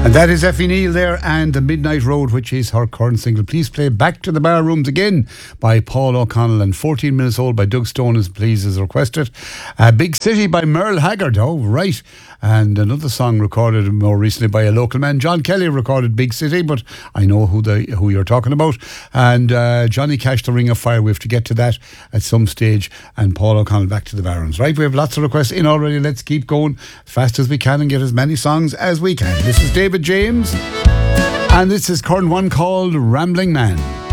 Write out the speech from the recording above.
And that is Effie Neal there and The Midnight Road, which is her current single. Please play Back to the Bar Rooms Again by Paul O'Connell, and 14 Minutes Old by Doug Stone is please as requested. Big City by Merle Haggard, oh right. And another song recorded more recently by a local man, John Kelly, recorded Big City, but I know who you're talking about. And Johnny Cash, The Ring of Fire. We have to get to that at some stage. And Paul O'Connell, Back to the Barons. Right, we have lots of requests in already. Let's keep going as fast as we can and get as many songs as we can. This is David James, and this is current one called Rambling Man.